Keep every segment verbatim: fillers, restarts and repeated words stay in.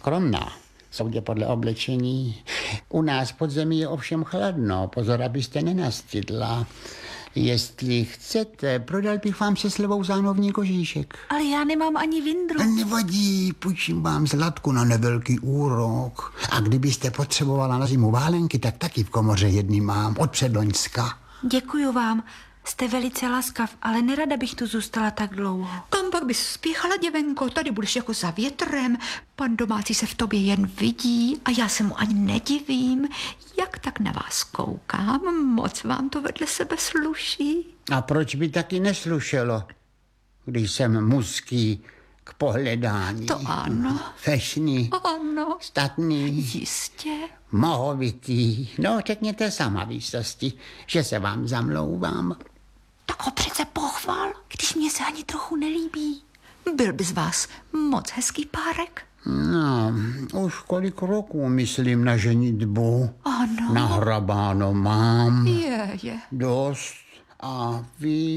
skromná. Soudě podle oblečení. U nás pod zemí je ovšem chladno. Pozor, abyste nenastydla. Jestli chcete, prodal bych vám se slevou zánovní kožíšek. Ale já nemám ani vindru. Nevadí, půjčím vám zlatku na nevelký úrok. A kdybyste potřebovala na zimu válenky, tak taky v komoře jedny mám, od předloňska. Děkuju vám, jste velice laskav, ale nerada bych tu zůstala tak dlouho. Kam pak bys spěchala, děvenko? Tady budeš jako za větrem. Pan domácí se v tobě jen vidí a já se mu ani nedivím. Jak tak na vás koukám, moc vám to vedle sebe sluší. A proč by taky neslušelo, když jsem mužský k pohledání? To ano. Fešný. Ano. Statný. Jistě. Mohovitý. No, řekněte sama výsosti, že se vám zamlouvám. Tak ho přece pochval, když mě se ani trochu nelíbí. Byl by z vás moc hezký párek. No, už kolik roků myslím na ženitbu. Ano. Nahrabáno mám. Je, je. Dost. A vy,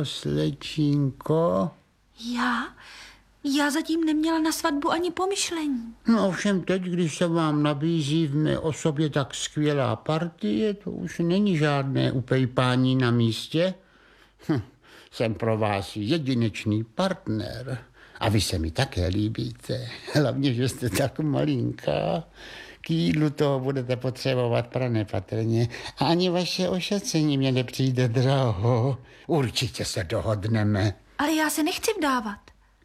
miloslečínko? Já? Já zatím neměla na svatbu ani pomyšlení. No ovšem teď, když se vám nabízí v mé osobě tak skvělá partie, to už není žádné upejpání na místě. Hm, jsem pro vás jedinečný partner. A vy se mi také líbíte. Hlavně, že jste tak malinká. K jídlu toho budete potřebovat pranepatrně. A ani vaše ošacení mě nepřijde draho. Určitě se dohodneme. Ale já se nechci vdávat.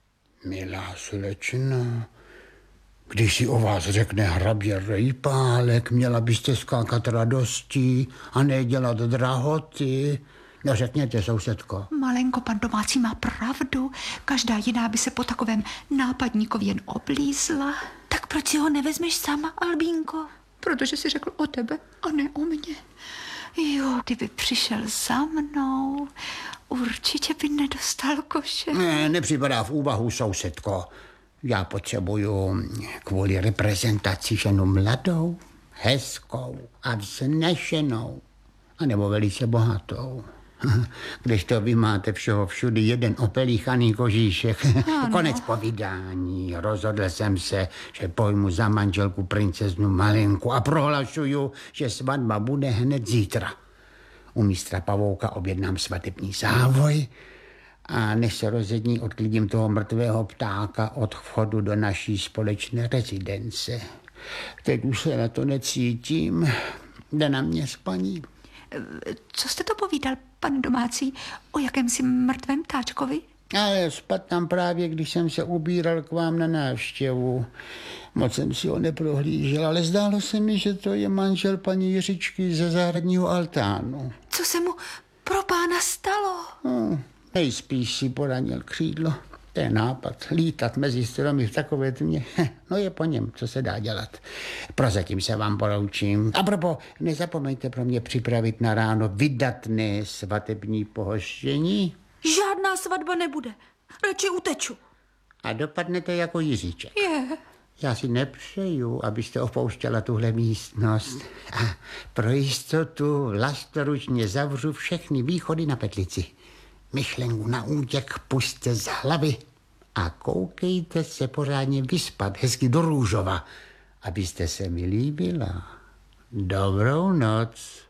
Milá slečna, když si o vás řekne hrabě Rejpálek, měla byste skákat radostí a ne dělat drahoty. No řekněte, sousedko. Malenko, pan domácí má pravdu. Každá jiná by se po takovém nápadníkovi jen oblízla. Tak proč si ho nevezmeš sama, Albínko? Protože si řekl o tebe a ne o mě. Jo, kdyby přišel za mnou, určitě by nedostal koše. Ne, nepřipadá v úvahu, sousedko. Já potřebuju kvůli reprezentaci ženu mladou, hezkou a vznešenou, anebo velice bohatou. Když to vy máte všeho všudy jeden opelíchaný kožíšek. Konec povídání. Rozhodl jsem se, že pojmu za manželku princeznu Malenku a prohlašuju, že svatba bude hned zítra. U mistra Pavouka objednám svatební závoj a než se rozední, odklidím toho mrtvého ptáka od vchodu do naší společné rezidence. Teď už se na to necítím. Jde na mě spaní. Co jste to povídal, pan domácí, o jakémsi mrtvém ptáčkovi? Ale spad tam právě, když jsem se ubíral k vám na návštěvu. Moc jsem si ho neprohlížel, ale zdálo se mi, že to je manžel paní Jiřičky ze zahradního altánu. Co se mu pro pána stalo? No, nejspíš si poranil křídlo. To je nápad, lítat mezi stromy v takové tmě. No je po něm, co se dá dělat. Prozatím se vám poroučím. A propo, nezapomeňte pro mě připravit na ráno vydatné svatební pohoštění. Žádná svatba nebude. Radši uteču. A dopadnete jako Jiříček. Je. Já si nepřeju, abyste opouštěla tuhle místnost. A pro jistotu vlastoručně zavřu všechny východy na petlici. Myšlenku na útěk pusťte z hlavy a koukejte se pořádně vyspat, hezky do růžova, abyste se mi líbila. Dobrou noc.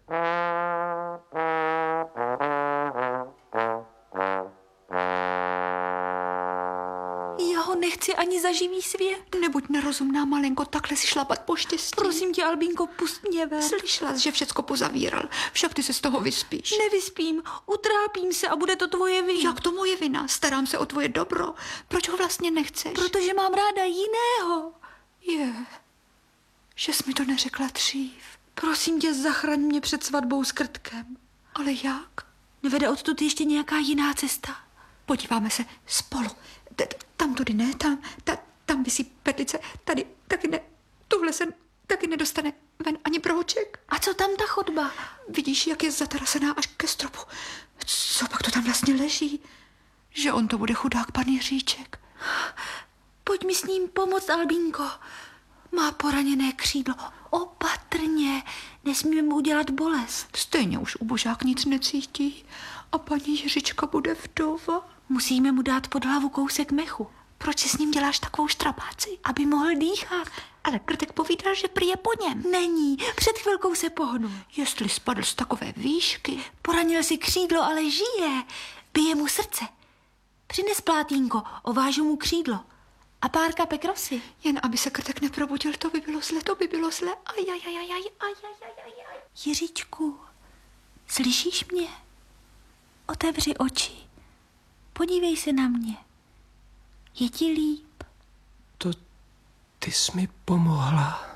Já ho nechci ani za živý svět. Nebuď nerozumná, Malenko, takhle si šlapat po štěstí. Prosím tě, Albínko, pust mě ven. Slyšela jsi, že všecko pozavíral. Však ty se z toho vyspíš. Nevyspím, utrápím se a bude to tvoje vina. Jak to moje vina? Starám se o tvoje dobro. Proč ho vlastně nechceš? Protože mám ráda jiného. Je, že jsi mi to neřekla dřív. Prosím tě, zachraň mě před svatbou s Krtkem. Ale jak? Nevede odtud ještě nějaká jiná cesta? Podíváme se spolu. Tam tudy ne, tam, ta, tam visí petlice, tady taky ne, tuhle se taky nedostane ven ani brouček. A co tam ta chodba? Vidíš, jak je zatarasená až ke stropu. Co pak to tam vlastně leží? Že on to bude chudák pan Jiříček. Pojď mi s ním pomoct, Albínko. Má poraněné křídlo. Opatrně, nesmíme mu udělat bolest. Stejně už ubožák nic necítí a paní Jiřička bude vdova. Musíme mu dát pod hlavu kousek mechu. Proč si s ním děláš takovou štrapáci? Aby mohl dýchat. Ale Krtek povídal, že prý je po něm. Není, před chvilkou se pohnul. Jestli spadl z takové výšky. Poranil si křídlo, ale žije. Bije mu srdce. Přines plátínko, ovážu mu křídlo. A pár kapek rosy. Jen aby se Krtek neprobudil, to by bylo zle, to by bylo zle. Ajajajajaj, ajajajajaj. Jiříčku, slyšíš mě? Otevři oči. Podívej se na mě. Je ti líp? To ty jsi mi pomohla.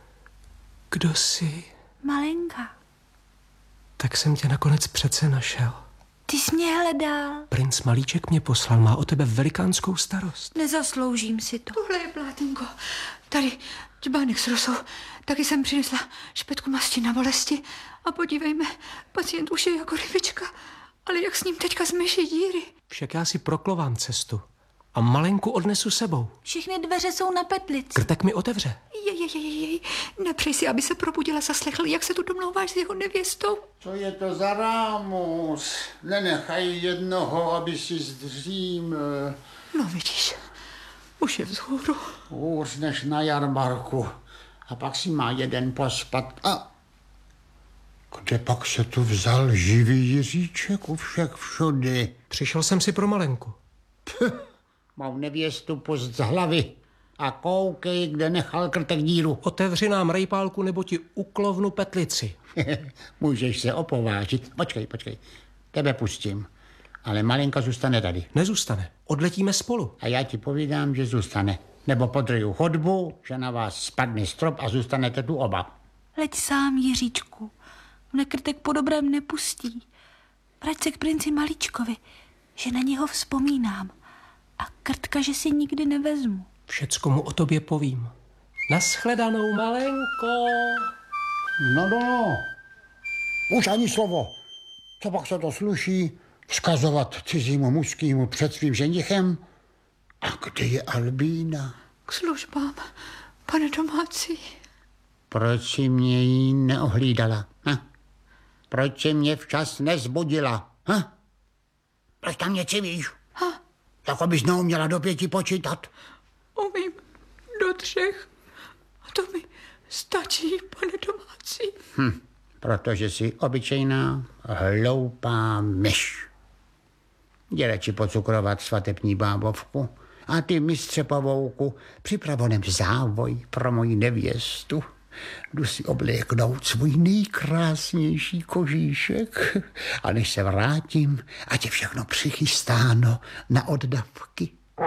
Kdo jsi? Malenka. Tak jsem tě nakonec přece našel. Ty jsi mě hledal. Princ Malíček mě poslal, má o tebe velikánskou starost. Nezasloužím si to. Tohle je plátínko. Tady džbánek s rosou. Taky jsem přinesla špetku masti na bolesti. A podívejme, pacient už je jako rybička. Ale jak s ním teďka zmeší díry? Však já si proklovám cestu a Malenku odnesu sebou. Všechny dveře jsou na petlici. Krtek mi otevře. Jej, jej, jej, jej. Nepřej si, aby se probudila, zaslechl, jak se tu domlouváš s jeho nevěstou. Co je to za rámus? Nenechaj jednoho, aby si zdříml. No vidíš, už je vzhůru. Hůř než na jarmarku. A pak si má jeden pospat. A kde pak se tu vzal živý Jiříček u všech všudy? Přišel jsem si pro Malenku. Pch, mám nevěstu post z hlavy. A koukej, kde nechal Krtek díru. Otevři nám rejpálku, nebo ti uklovnu petlici. Můžeš se opovážit. Počkej, počkej. Tebe pustím. Ale Malenka zůstane tady. Nezůstane. Odletíme spolu. A já ti povídám, že zůstane. Nebo podryju chodbu, že na vás spadne strop a zůstanete tu oba. Leď sám, Jiříčku. Mne Krtek po dobrém nepustí. Vrať se k princi Malíčkovi, že na něho vzpomínám. A Krtka, že si nikdy nevezmu. Všecko mu o tobě povím. Naschledanou, Malenko. No, no, no. Už ani slovo. Co pak se to sluší? Vzkazovat cizímu mužskému před svým ženichem? A kde je Albína? K službám, pane domácí. Proč si mě jí neohlídala? Ha? Proč si mě včas nezbudila? Ha? Proč tam mě civíš? Ha? Jako bys neuměla do pěti počítat. Umím do třech. A to mi stačí, pane domácí. Hm, protože jsi obyčejná, hloupá myš. Jde radši pocukrovat svatební bábovku a ty, mistře pavouku, připravonem závoj pro moji nevěstu. Jdu si obléknout svůj nejkrásnější kožíšek a než se vrátím, ať je všechno přichystáno na oddavky.